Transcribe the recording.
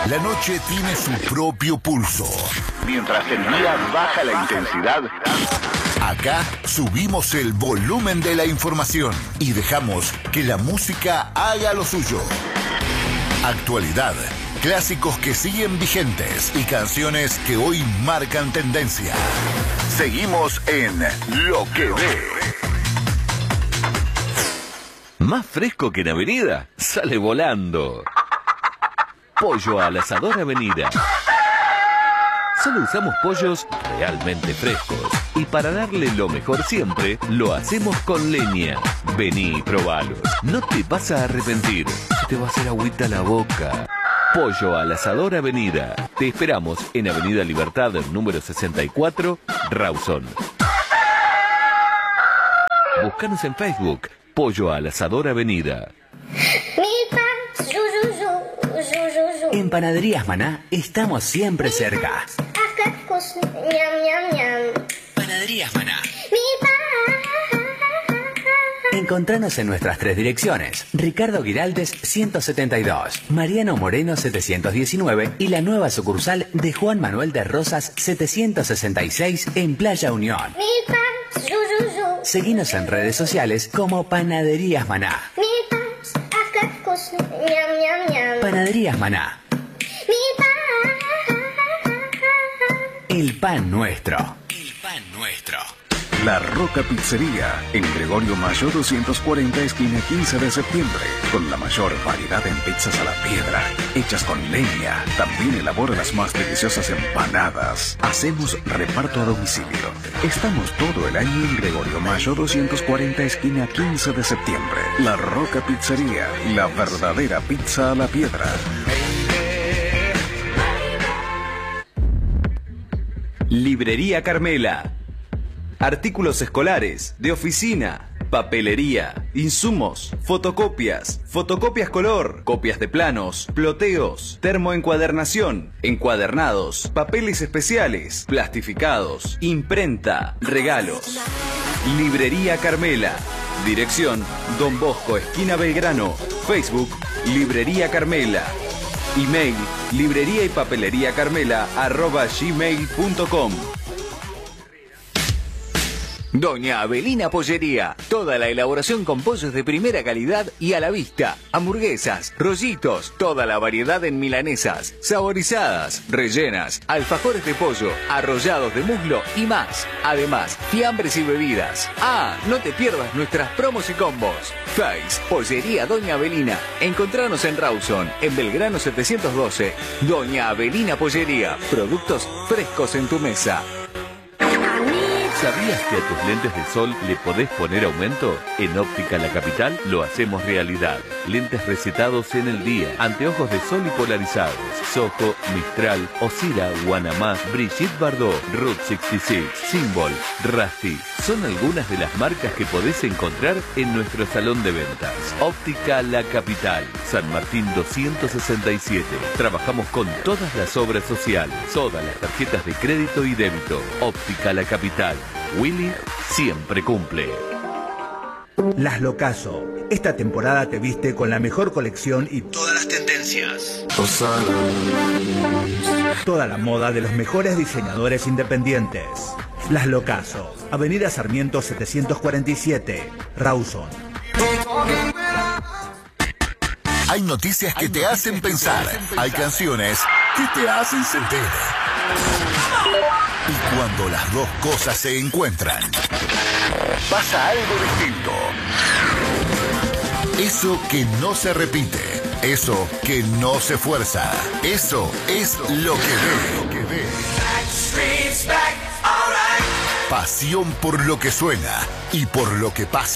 La noche tiene su propio pulso. Mientras el día baja la intensidad, acá subimos el volumen de la información y dejamos que la música haga lo suyo. Actualidad, clásicos que siguen vigentes y canciones que hoy marcan tendencia. Seguimos en Lo que ve. Más fresco que en Avenida, sale volando. Pollo al Asador Avenida. Solo usamos pollos realmente frescos. Y para darle lo mejor siempre, lo hacemos con leña. Vení y probalos. No te vas a arrepentir. Se te va a hacer agüita la boca. Pollo al Asador Avenida. Te esperamos en Avenida Libertad, número 64, Rawson. Búscanos en Facebook. Pollo al Asador Avenida. En Panaderías Maná estamos siempre cerca. Panaderías Maná. Encontranos en nuestras 3 direcciones: Ricardo Giraldes 172, Mariano Moreno 719 y la nueva sucursal de Juan Manuel de Rosas 766 en Playa Unión. Seguinos en redes sociales como Panaderías Maná. Panaderías Maná. El pan nuestro. El pan nuestro. La Roca Pizzería, en Gregorio Mayo 240, esquina 15 de septiembre, con la mayor variedad en pizzas a la piedra, hechas con leña. También elabora las más deliciosas empanadas. Hacemos reparto a domicilio. Estamos todo el año en Gregorio Mayo 240, esquina 15 de septiembre. La Roca Pizzería, la verdadera pizza a la piedra. Librería Carmela. Artículos escolares, de oficina, papelería, insumos, fotocopias, fotocopias color, copias de planos, ploteos, termoencuadernación, encuadernados, papeles especiales, plastificados, imprenta, regalos. Librería Carmela. Dirección: Don Bosco, esquina Belgrano. Facebook: Librería Carmela. Email: libreriaypapeleriacarmela@gmail.com. Doña Avelina Pollería. Toda la elaboración con pollos de primera calidad y a la vista. Hamburguesas, rollitos, toda la variedad en milanesas, saborizadas, rellenas, alfajores de pollo, arrollados de muslo y más. Además, fiambres y bebidas. Ah, no te pierdas nuestras promos y combos. Face, Pollería Doña Avelina. Encontranos en Rawson, en Belgrano 712. Doña Avelina Pollería. Productos frescos en tu mesa. ¿Sabías que a tus lentes de sol le podés poner aumento? En Óptica La Capital lo hacemos realidad. Lentes recetados en el día, anteojos de sol y polarizados. Soho, Mistral, Osira, Guanamá, Brigitte Bardot, Route 66, Symbol, Rusty. Son algunas de las marcas que podés encontrar en nuestro salón de ventas. Óptica La Capital, San Martín 267. Trabajamos con todas las obras sociales, todas las tarjetas de crédito y débito. Óptica La Capital. Willy siempre cumple. Las Locaso. Esta temporada te viste con la mejor colección y todas las tendencias. Toda la moda de los mejores diseñadores independientes. Las Locaso. Avenida Sarmiento 747, Rawson. Hay noticias que te hacen pensar. Hay canciones que te hacen sentir. Y cuando las dos cosas se encuentran, pasa algo distinto. Eso que no se repite, eso que no se fuerza, eso es lo que ve. Pasión por lo que suena y por lo que pasa.